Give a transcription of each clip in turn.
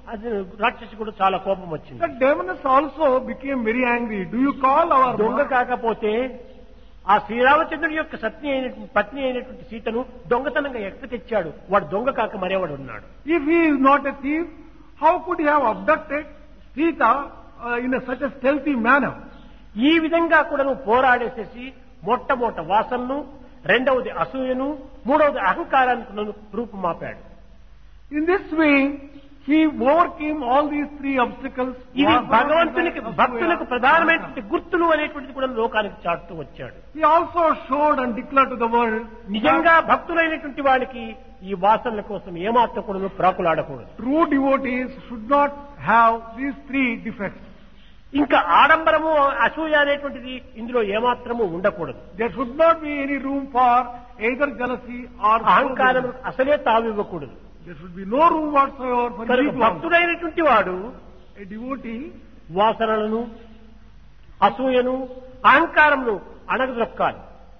అది రాక్షసుడు చాలా కోపం వచ్చింది. The demoness also became very angry. Do you call our దొంగ mother? కాకపోతే ఆ శ్రీరామచంద్రుడి యొక్క పత్ని అయినటువంటి సీతను దొంగతనంగా ఎక్కడ తెచ్చాడు? వాడు దొంగ కాక మరేవాడు ఉన్నాడు. If he is not a thief, how could he have abducted Sita in such a stealthy manner? ఈ విధంగా కూడా నువ్వు పోరాడేసేసి మొట్టమొదట వాసనను, రెండవది అసూయను, మూడవది అహంకారానికి రూపుమాపాడు. In this way, he overcame all these three obstacles. ఇది భగవంతునికి భక్తులకు ప్రధానమైనటువంటి గుర్తులు అనేటువంటిది కూడా లోకానికి చాటుతూ వచ్చాడు. He also showed and declared to the world. నిజంగా భక్తులైనటువంటి వాడికి ఈ వాసనల కోసం ఏమాత్రం కూడా ప్రాకులాడకూడదు. True devotees should not have these three defects. ఇంకా ఆడంబరము, అసూయ అనేటువంటిది ఇందులో ఏమాత్రము ఉండకూడదు. There should not be any room for either jealousy or అహంకారం అసలే తావివ్వకూడదు. There should be no room whatsoever for కనుక ego. భక్తుడైనటువంటి వాడు A devotee, వాసనలను, అసూయను, అహంకారమును అణగదొక్కాలి.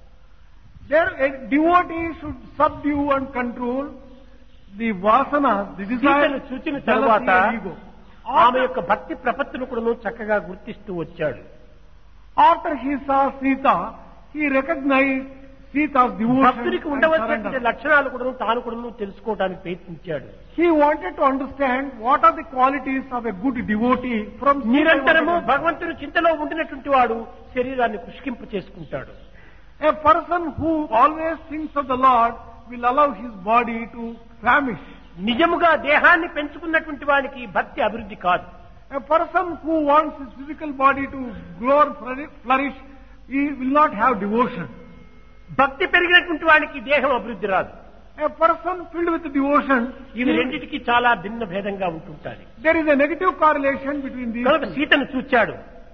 a devotee should subdue and control the vasanas, the desires, సీతను చూచిన jealousy తరువాత and ego. ఆమె యొక్క భక్తి ప్రపత్తులు కూడా చక్కగా గుర్తిస్తూ వచ్చాడు. After he saw Sita, he recognized Sita's devotion భక్తుడికి and ఉండవలసినటువంటి surrender. లక్షణాలు కూడా తాను కూడా తెలుసుకోవడానికి ప్రయత్నించాడు. He wanted to understand what are the qualities of a good devotee from Sita. నిరంతరము భగవంతుని చింతలో ఉండినటువంటి వాడు శరీరాన్ని పుష్కింప చేసుకుంటాడు. A person who always thinks of the Lord will allow his body to famish. నిజముగా దేహాన్ని పెంచుకున్నటువంటి వానికి భక్తి అభివృద్ధి కాదు. A person who wants his physical body to grow and flourish, he will not have devotion. భక్తి పెరిగినటువంటి వానికి దేహం అభివృద్ధి రాదు. A person filled with devotion, ఇవి రెండింటికి చాలా భిన్న భేదంగా ఉంటుంటాయి. there is a negative correlation between these. కనుక సీతను చూచాడు.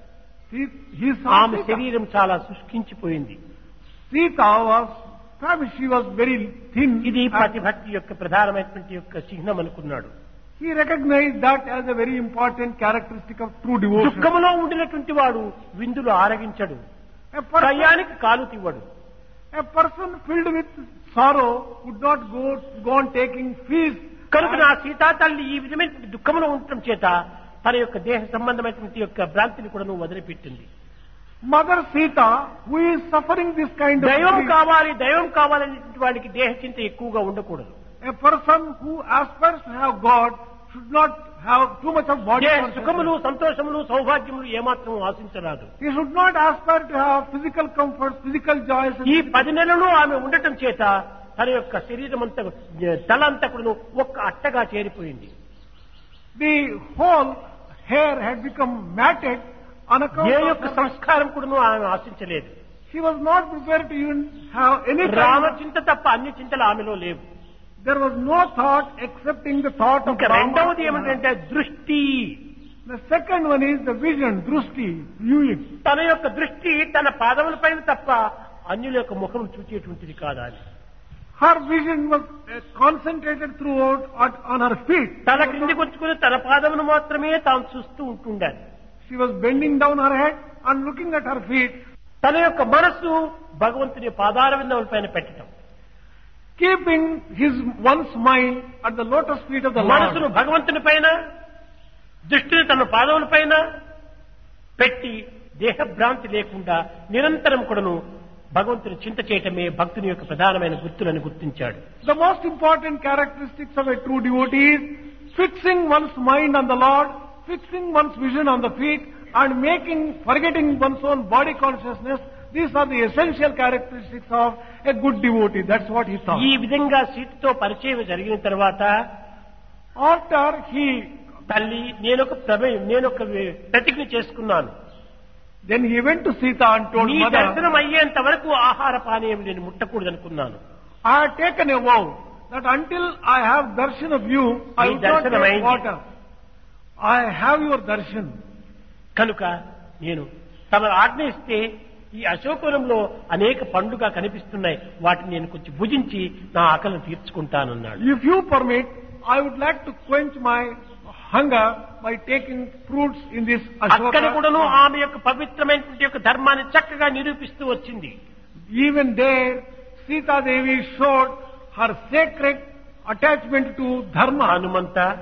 He saw ఆమె Sita. శరీరం చాలా శుష్కించిపోయింది. Sita was famished, she was very thin. ఇది ప్రతిభక్తి యొక్క ప్రధానమైనటువంటి యొక్క చిహ్నం అనుకున్నాడు. He recognized that as a very important characteristic of true devotion. దుఃఖములో ఉండినటువంటి వాడు విందులు ఆరగించడు, A person, కయ్యానికి కాలు తివ్వడు. a person filled with sorrow would not go on taking feast. కనుక నా సీతా తల్లి ఈ విధమైన దుఃఖంలో ఉండటం చేత తన యొక్క దేహ సంబంధమైనటువంటి యొక్క భ్రాంతిని కూడా నువ్వు వదిలిపెట్టింది. Mother Sita, who is suffering this kind of దైవం grief, కావాలి, దైవం కావాలనేటువంటి వాడికి దేహ చింత ఎక్కువగా ఉండకూడదు. a person who aspires to have God should not have too much of body దేహ consciousness. సుఖములు, సంతోషములు, సౌభాగ్యములు ఏమాత్రం ఆశించరాదు. He should not aspire to have physical comfort, physical joys. ఈ 10 నెలలు ఆమె ఉండటం చేత తన యొక్క శరీరం అంతా, తల అంతా కూడా ఒక్క అట్టగా చేరిపోయింది. The whole hair had become matted on account A of యొక్క సంస్కారం కూడా ఆమె ఆశించలేదు. he was not prepared to even have any Rama kind of, చింత తప్ప అన్ని చింతలు ఆమెలో లేవు. there was no thought excepting the thought of ఇంకా Rama. రెండవది ఏమిటంటే దృష్టి. The second one is the vision, drusti, viewing. తన యొక్క దృష్టి తన పాదముల పైన తప్ప అన్యుల యొక్క ముఖం చూచేటువంటిది కాదా అని. Her vision was concentrated throughout on her feet. తల క్రిందికి వచ్చుకుని తన పాదమును మాత్రమే తాను చూస్తూ ఉంటుండాలి. She was bending down her head and looking at her feet, తన యొక్క మనస్సు భగవంతుని పాదార విందముల పైన పెట్టడం, keeping one's mind at the lotus feet of the మనసును Lord. భగవంతుని పైన, దృష్టిని తన పాదముల పైన పెట్టి దేహభ్రాంతి లేకుండా నిరంతరం కూడాను భగవంతుని చింత చేయటమే భక్తుని యొక్క ప్రధానమైన గుర్తులను గుర్తించాడు. The most important characteristics of a true devotee is fixing one's mind on the Lord, fixing one's vision on the feet, and forgetting one's own body consciousness. These are the essential characteristics of a good devotee. That's what he thought. ఈ విధంగా సీతతో పరిచయం జరిగిన తర్వాత After he, తల్లి నేనొక ప్రతిజ్ఞ చేసుకున్నాను. then he went to Sita and told నీ mother, దర్శనం అయ్యేంత వరకు ఆహార పానీయం నేను ముట్టకూడదు అనుకున్నాను. I have taken a vow that until I have darshan of you, I నీ will not దర్శనం take అయింది. water. I have your darshan. కనుక నేను తమ ఆజ్ఞ ఇస్తే ఈ అశోకవనంలో అనేక పండుగ కనిపిస్తున్నాయి, వాటిని నేను కొంచెం భుజించి నా ఆకలిని తీర్చుకుంటానన్నాడు. If you permit, I would like to quench my hunger by taking fruits in this అక్కడ కూడాను Ashoka. ఆమె యొక్క పవిత్రమైనటువంటి యొక్క ధర్మాన్ని చక్కగా నిరూపిస్తూ వచ్చింది. Even there, Sita Devi showed her sacred attachment to dharma. Hanumantha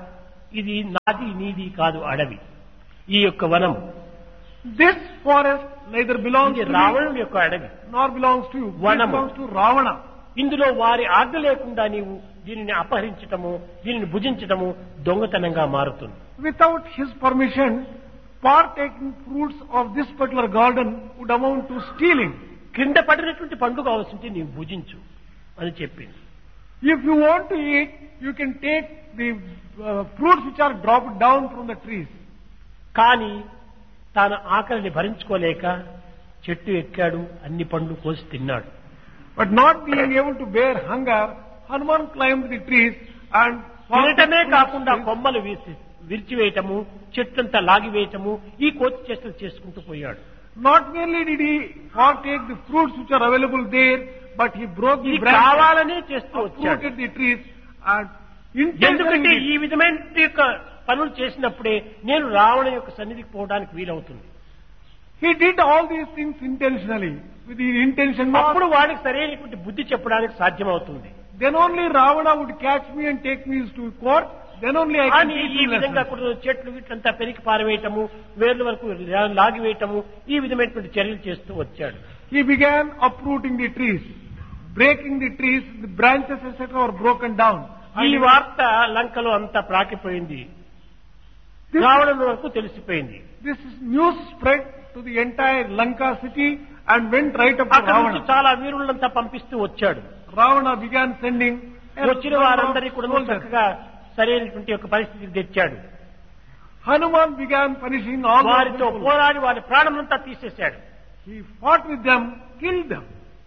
ఇది నాది నీది కాదు అడవి. ఈ యొక్క వనం This forest neither belongs ఇది to me రావణుని యొక్క అడవి. nor belongs to you. It Vanamu. belongs to Ravana. ఇందులో వారి ఆజ్ఞ లేకుండా నీవు దీనిని అపహరించటము, దీనిని భుజించటము దొంగతనంగా మారుతుంది. Without his permission, partaking fruits of this particular garden would amount to stealing. క్రింద పడినటువంటి పండు కావాల్సింటే నీవు భుజించు అని చెప్పింది. If you want to eat, you can take the fruits which are dropped down from the trees. కానీ తాను ఆకలిని భరించుకోలేక చెట్టు ఎక్కాడు, అన్ని పండ్లు కోసి తిన్నాడు. But not being able to bear hunger, Hanuman climbed the trees and తినటమే కాకుండా fruits. కొమ్మలు విరిచివేయటము, చెట్లంతా లాగివేయటము, ఈ కోతి చేష్టలు చేసుకుంటూ పోయాడు. Not merely did he partake the fruits which are available there, but he broke the ఇది branches, కావాలనే చేస్తూ వచ్చాడు. uprooted the trees, and ఎందుకంటే intentionally ఈ విధమైన యొక్క పనులు చేసినప్పుడే నేను రావణ యొక్క సన్నిధికి పోవడానికి వీలవుతుంది. he did all these things intentionally, with the intention అప్పుడు not. వాడికి సరైనటువంటి బుద్ధి చెప్పడానికి సాధ్యమవుతుంది. Then only Ravana would catch me and take me to court. Then only I can కానీ teach ఈ him విధంగా lessons. కూడా చెట్లు వీటిలంతా పెరికి పారవేయటము, వేర్ల వరకు లాగివేయటము, ఈ విధమైనటువంటి చర్యలు చేస్తూ వచ్చాడు. He began uprooting the trees, breaking the trees, the branches etc. were broken down. ఈ And వార్త లంకలో అంతా ప్రాకిపోయింది, this, రావణుని వరకు తెలిసిపోయింది. this news spread to the entire Lanka city and went right up to అక్కడ నుంచి Ravana. చాలా వీరులంతా పంపిస్తూ వచ్చాడు. Ravana began sending వచ్చిన వారందరికీ కూడా soldiers. చక్కగా సరైనటువంటి ఒక పరిస్థితికి తెచ్చాడు. Hanuman began punishing all those వారితో people. పోరాడి వారి ప్రాణమంతా తీసేశాడు. He fought with them, killed them.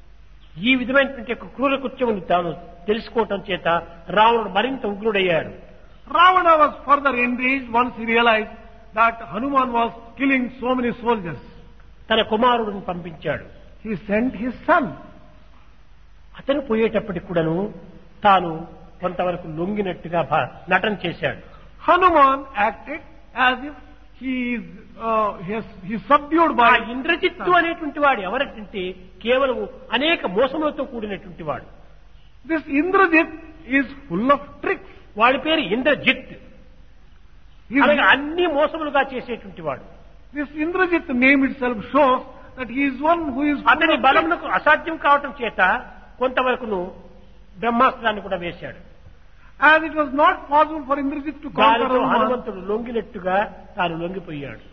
ఈ విధమైనటువంటి ఒక క్రూర కృత్యమును తాను తెలుసుకోవటం చేత రావణుడు మరింత ఉగ్రుడయ్యాడు. Ravana was further enraged once he realized that Hanuman was killing so many soldiers. తన కుమారుడిని పంపించాడు. He sent his son. అతను పోయేటప్పటికి కూడాను తాను కొంతవరకు లొంగినట్టుగా నటన చేశాడు. Hanuman acted as if he is subdued ఆ by ఇంద్రజిత్తు అనేటువంటి వాడు ఎవరంటే కేవలం అనేక మోసములతో కూడినటువంటి వాడు. this Indrajit is full of tricks. వాడి పేరు ఇంద్రజిత్. He is- అలాగే అన్ని మోసములుగా చేసేటువంటి వాడు. This Indrajit name itself shows that he is one who is full అతని of tricks. బలమునకు అసాధ్యం కావటం చేత కొంతవరకును బ్రహ్మాస్త్రాన్ని కూడా వేశాడు. As it was not possible for Indrajit to conquer దానితో Hanuman, హనుమంతుడు లొంగినట్టుగా తాను లొంగిపోయాడు.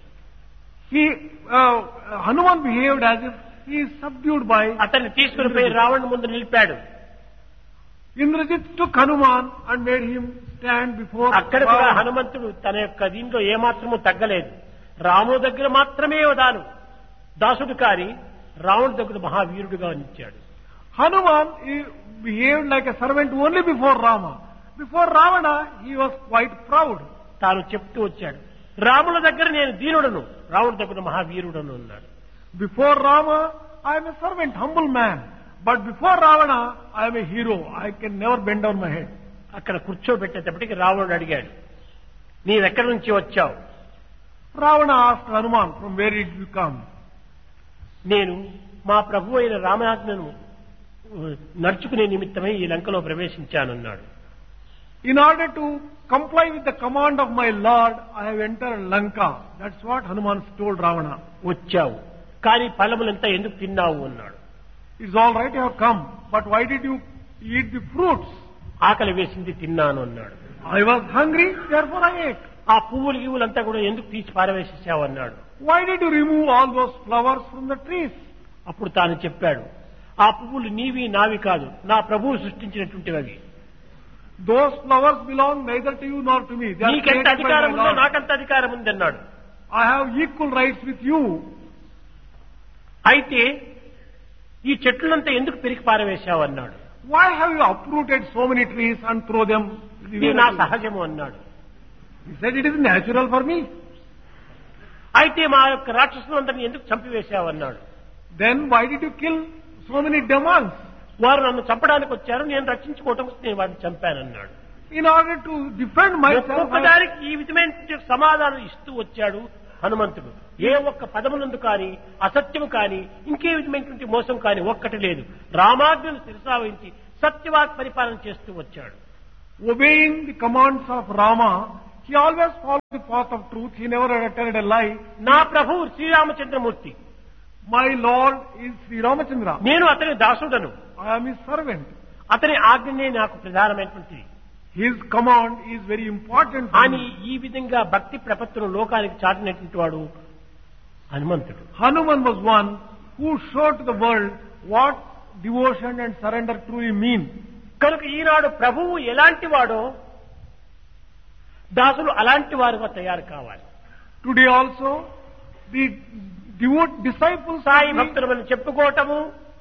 Hanuman behaved as if he is subdued by అతన్ని తీసుకుని పోయి రావణుని ముందు నిలిపాడు. Indrajit took Hanuman and made him stand before అక్కడ కూడా Ravana. హనుమంతుడు తన యొక్క దీంట్లో ఏమాత్రమూ తగ్గలేదు. రాముడి దగ్గర మాత్రమే దాసుడు కాని రావణుడి దగ్గర మహావీరుడుగా నిలిచాడు. Hanuman he behaved like a servant only before Rama. Before Ravana, he was quite proud. తాను చెప్తూ వచ్చాడు, రాముల దగ్గర నేను దీనుడను, రాముడి దగ్గర మహావీరుడను అన్నాడు. Before Rama, I am a servant, humble man. But before Ravana, I am a hero. I can never bend down my head. అక్కడ కూర్చోబెట్టేటప్పటికి రావణుడు అడిగాడు, నీవెక్కడి నుంచి వచ్చావు? Ravana asked Hanuman, from where did you come? నేను మా ప్రభు అయిన రామనాథ్ను నడుచుకునే నిమిత్తమై ఈ లంకలో ప్రవేశించానన్నాడు. In order to comply with the command of my Lord, I have entered Lanka. That's what Hanuman told Ravana. వచ్చావు, కానీ ఫలములంతా ఎందుకు తిన్నావు అన్నాడు. It's all right, you have come. But why did you eat the fruits? ఆకలి వేసింది తిన్నాను అన్నాడు. I was hungry, therefore I ate. ఆ పువ్వులు గివ్వులంతా కూడా ఎందుకు తీసి పారవేసేసావు అన్నాడు. Why did you remove all those flowers from the trees? అప్పుడు తాను చెప్పాడు, ఆ పువ్వులు నీవి నావి కాదు, నా ప్రభువు సృష్టించినటువంటివి. Those flowers belong neither to you nor to me. They are నీకెంత created by అధికారం my ఉందో Lord. నాకంత అధికారం ఉంది అన్నాడు. I have equal rights with you. అయితే ఈ చెట్లంతా ఎందుకు పెరిగి పారవేశావు అన్నాడు. Why have you uprooted so many trees and throw them? ఇది నా సహజము అన్నాడు. He said it is natural for me. అయితే మా యొక్క రాక్షసులందరినీ ఎందుకు చంపివేశావు అన్నాడు. Then why did you kill so many demons? వారు నన్ను చంపడానికి వచ్చారు, నేను రక్షించుకోవటం కోసం నేను వారిని చంపానన్నాడు. In order to defend myself, ఒక్కొక్కదానికి ఈ విధమైన సమాధానం ఇస్తూ వచ్చాడు హనుమంతుడు. ఏ ఒక్క పదమునందు కాని అసత్యము కాని ఇంకే విధమైనటువంటి మోసం కాని ఒక్కటి లేదు. రామాజ్ఞను శిరసావహించి సత్యవాక్ పరిపాలన చేస్తూ వచ్చాడు. obeying the commands of Rama, He always followed the path of truth. He never uttered a lie. నా ప్రభువు Sriramachandramurthy, My Lord is Sri Ramachandra. నేను అతని దాసుడను, I am his servant. అతని ఆజ్ఞనే నాకు ప్రధానమైనటువంటిది His command is very important for అని me. ఈ విధంగా భక్తి ప్రపత్తును లోకానికి చాటినటువంటి వాడు హనుమంతుడు. Hanuman was one who showed to the world what devotion and surrender truly mean. కనుక ఈనాడు ప్రభువు ఎలాంటి వాడో దాసులు అలాంటి వారుగా తయారు కావాలి. Today also, the disciples, Sai భక్తులు మనం చెప్పుకోవటము,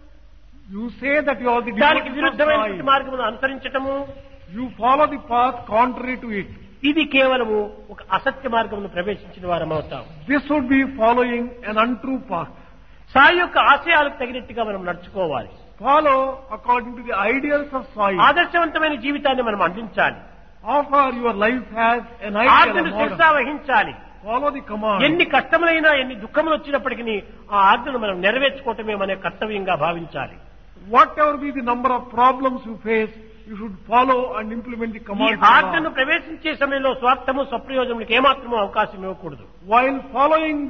you say that you are the దానికి devotees of విరుద్ధమైనటువంటి Sai. మార్గమును అనుసరించటము, You follow the path contrary to it. ఇది కేవలము ఒక అసత్య మార్గమును ప్రవేశించిన వారం అవుతాం. This would be following an untrue path. Sai యొక్క ఆశయాలకు తగినట్టుగా మనం నడుచుకోవాలి. Follow according to the ideals of Sai. ఆదర్శవంతమైన జీవితాన్ని మనం అందించాలి. Offer your life as an ideal, a ఆజ్ఞను model. శిరసా వహించాలి. Follow the command. ఎన్ని కష్టములైనా ఎన్ని దుఃఖములు వచ్చినప్పటికీ ఆ ఆజ్ఞను మనం నెరవేర్చుకోవటమే మన కర్తవ్యంగా భావించాలి. Whatever be the number of problems you face, you should follow and implement the ఈ command of ఆజ్ఞను Allah. ప్రవేశించే సమయంలో స్వార్థము స్వప్రయోజనములకు ఏమాత్రమూ అవకాశం ఇవ్వకూడదు. While following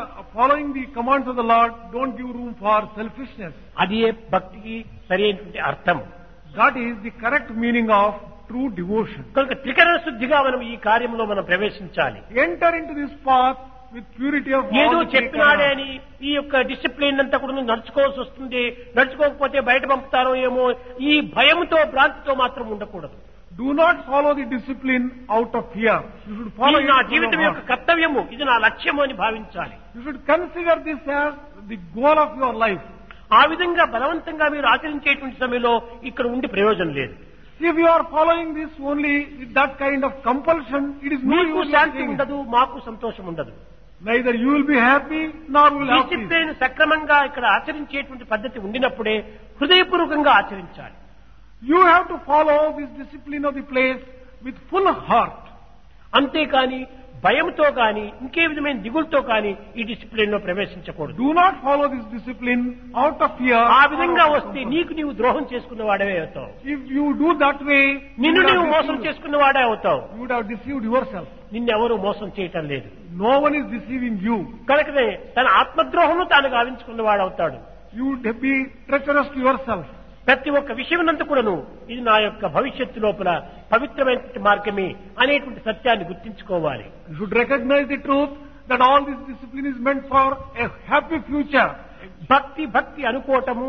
the commands of the Lord, don't give room for selfishness. అది భక్తికి సరైనటువంటి అర్థం. That is the correct meaning of true devotion. కనుక త్రికరణ శుద్ధిగా మనం ఈ కార్యంలో మనం ప్రవేశించాలి. Enter into this path with purity of ఏదో all the చెప్పినాడే three అని ఈ యొక్క డిసిప్లిన్ అంతా కూడా నడుచుకోవాల్సి వస్తుంది, నడుచుకోకపోతే బయట పంపుతారో ఏమో, ఈ భయంతో భ్రాంతితో మాత్రం ఉండకూడదు. Do not follow the discipline out of fear. You should follow ఇది it నా from జీవితం your యొక్క heart. కర్తవ్యము, ఇది నా లక్ష్యము అని భావించాలి. You should consider this as the goal of your life. ఆ విధంగా బలవంతంగా మీరు ఆచరించేటువంటి సమయంలో ఇక్కడ ఉండి ప్రయోజనం లేదు. If you are following this only with that kind of compulsion, it is no మీకు use in శాంతి saying. ఉండదు, మాకు సంతోషం ఉండదు. Neither you will be happy nor will have peace. Discipline సక్రమంగా ఇక్కడ ఆచరించేటువంటి పద్ధతి ఉండినప్పుడే హృదయపూర్వకంగా ఆచరించాలి. You have to follow this discipline of the place with full heart. అంతేకాని భయంతో కానీ ఇంకే విధమైన దిగులతో కానీ ఈ డిసిప్లిన్ లో ప్రవేశించకూడదు. Do not follow this discipline out of fear. ఆ or విధంగా out of వస్తే compulsion. నీకు నీవు ద్రోహం చేసుకున్న వాడవే అవుతావు. If you do that way, you నిన్ను would నీవు have మోసం deceived- చేసుకున్న వాడే అవుతావు. you would have deceived yourself. నిన్నెవరూ మోసం చేయటం లేదు. No one is deceiving you. కనుకనే తన ఆత్మద్రోహము తాను గావించుకున్న వాడవుతాడు. You would be treacherous to yourself. ప్రతి ఒక్క విషయమునందు కూడాను ఇది నా యొక్క భవిష్యత్తు లోపల పవిత్రమైనటువంటి మార్గమే అనేటువంటి సత్యాన్ని గుర్తించుకోవాలి. You should recognize the truth that all this discipline is meant for a happy future. భక్తి భక్తి అనుకోవటము,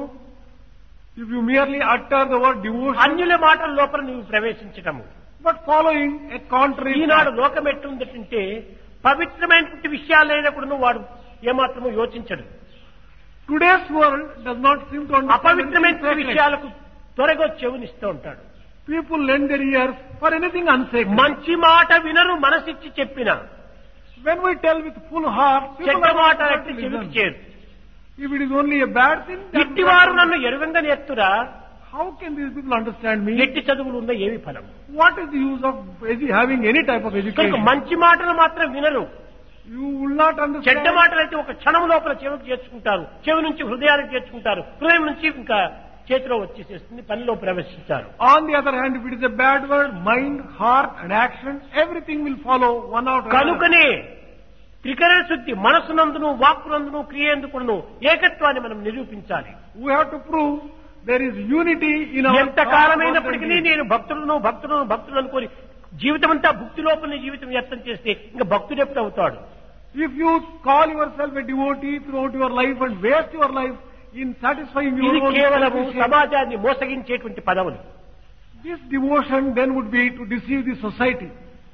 If you merely utter the word devotion, అన్యుల మాటల లోపల నీవు ప్రవేశించటము. but following a contrary Eenadu path. లోకం ఎట్లుందంటే పవిత్రమైనటువంటి విషయాలైనా కూడా వాడు ఏమాత్రము యోచించడు. Today's world does not seem to understand అపవిత్రమైన anything sacred. విషయాలకు త్వరగా చెవునిస్తూ ఉంటాడు. People lend their ears for anything unsacred. మంచి మాట వినరు, మనసిచ్చి చెప్పిన When we tell with full heart, people చెడ్డ are మాట not going ఎట్టి to చెవికి listen. చేరు. If it is only a bad thing, then ఇట్టివారు నన్ను ఎరుగంగా నేర్తురా, how can these people understand me? ఎట్టి చదువులు ఉన్న ఏమి ఫలం. What is the use of having any type of కనుక education? మంచి మాటలు మాత్రం వినరు, You will not చెడ్డ understand. మాటలైతే ఒక క్షణం లోపల చెవికి చేర్చుకుంటారు, చెవి నుంచి హృదయానికి చేర్చుకుంటారు, హృదయం నుంచి ఇంకా చేతిలో వచ్చేసేస్తుంది, పనిలో ప్రవేశించారు. On the other hand, if it is a bad word, mind, heart and action, everything will follow one after another. కనుకనే త్రికరణ శుద్ధి మనసునందును వాక్కునందును క్రియేందుకును ఏకత్వాన్ని మనం నిరూపించాలి. We have to prove there is unity in our ఎంత కాలమైనప్పటికీ నేను భక్తులను భక్తులను భక్తులు అనుకోని జీవితం అంతా భక్తి లోపల జీవితం వ్యర్థం చేస్తే ఇంకా భక్తుడు ఎప్పుడు అవుతాడు? If you call yourself a devotee throughout your life and waste your life in satisfying your ఇది own కేవలము selfish- సమాజాన్ని మోసగించేటువంటి పదవులు. this devotion then would be to deceive the society.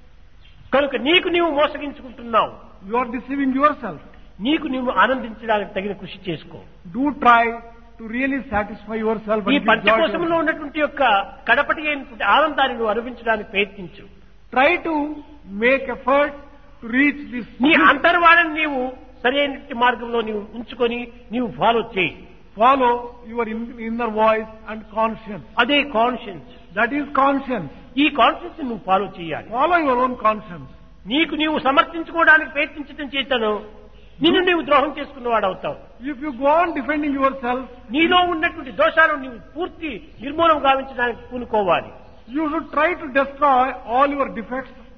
కనుక నీకు నీవు మోసగించుకుంటున్నావు. You are deceiving yourself. నీకు నీవు ఆనందించడానికి తగిన కృషి చేసుకో. Do try to really satisfy yourself ఈ and give joy to పంచకోశంలో yourself. ఉన్నటువంటి యొక్క కడపటి అయినటువంటి ఆనందాన్ని నువ్వు అనుభవించడానికి ప్రయత్నించు. Try to make effort to reach this. నీ అంతర్వాణిని నీవు సరైన మార్గంలో నీవు ఉంచుకొని నీవు ఫాలో చేయి. Follow your inner voice and conscience. అదే కాన్షియన్స్. That is conscience. ఈ కాన్షియన్స్ నువ్వు ఫాలో చేయాలి. Follow your own conscience. నీకు నీవు సమర్థించుకోవడానికి ప్రయత్నించడం చేతను నిన్ను నీవు ద్రోహం చేసుకున్నవాడు అవుతావు. If you go on defending yourself, నీలో ఉన్నటువంటి దోషాలను నీవు పూర్తి నిర్మూలన గావించడానికి పూనుకోవాలి. you should try to destroy all your defects.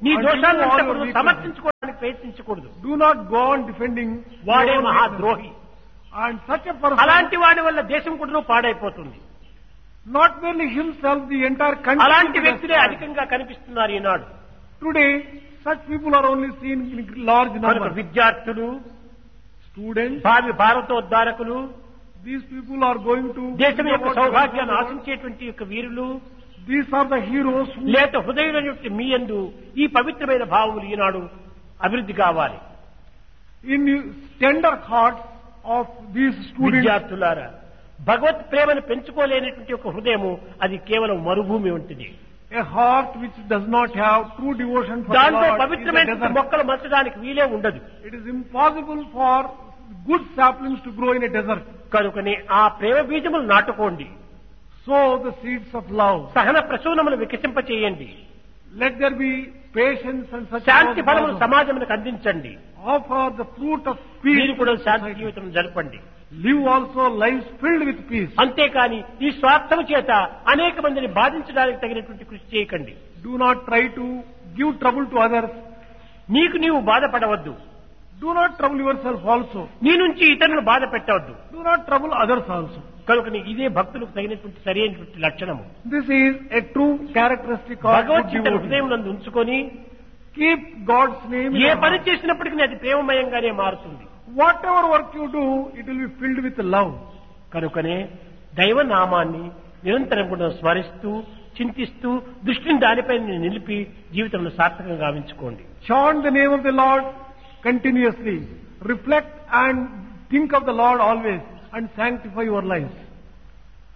నీ and దోషాలను remove all your కూడా weaknesses. సమర్థించుకోవడానికి ప్రయత్నించకూడదు. Do not go on defending వాడే your own మహాద్రోహి. weaknesses. And such a person, అలాంటి వాడి వల్ల దేశం కూడా పాడైపోతుంది. not merely himself, the entire country. అలాంటి will be వ్యక్తులే destroyed. అధికంగా కనిపిస్తున్నారు ఈనాడు. Today, such people are only seen in large కనుక numbers. విద్యార్థులు, Students, భావి భారతోద్ధారకులు, these people are going to దేశం యొక్క about సౌభాగ్యాన్ని the world. ఆశించేటువంటి యొక్క వీరులు, These are the heroes who, లేక హృదయులైనటువంటి మీ యందు ఈ పవిత్రమైన భావములు ఈనాడు అభివృద్ధి కావాలి. in tender hearts of these students, విద్యార్థులారా, భగవత్ ప్రేమను పెంచుకోలేనటువంటి ఒక హృదయము అది కేవలం మరుభూమి ఉంటుంది. a heart which does not have true devotion for the దాంతో Lord is a పవిత్రమైన desert. మొక్కలు మచ్చడానికి వీలే ఉండదు. It is impossible for good saplings to grow in a desert. కనుకనే ఆ ప్రేమ బీజములు నాటుకోండి. Sow the seeds of love. సహన ప్రసూనములు వికసింపచేయండి. Let there be patience and such. శాంతి ఫలములు love. సమాజమునకు అందించండి. Offer the fruit of peace. మీరు కూడా to శాంతి society. జీవితం జరపండి. Live also lives filled with peace. అంతేకాని ఈ స్వార్థము చేత అనేక మందిని బాధించడానికి తగినటువంటి కృషి చేయకండి. Do not try to give trouble to others. నీకు నీవు బాధపడవద్దు. Do not trouble yourself also. నీ నుంచి ఇతరులను బాధ పెట్టవద్దు. Do not trouble others also. కనుక ఇదే భక్తులకు తగినటువంటి సరైనటువంటి లక్షణము. This is a true characteristic of good Bhagavad Gita devotee. హృదయం నందు ఉంచుకొని Keep God's name in A your పని heart. చేసినప్పటికీ అది ప్రేమమయంగానే మారుతుంది. Whatever work you do, it will be filled with love. కనుకనే దైవనామాన్ని నిరంతరం కూడా స్మరిస్తూ చింతిస్తూ దృష్టిని దానిపై నిలిపి జీవితంలో సార్థకంగా గావించుకోండి. Chant the name of the Lord continuously. Reflect and think of the Lord always and sanctify your lives.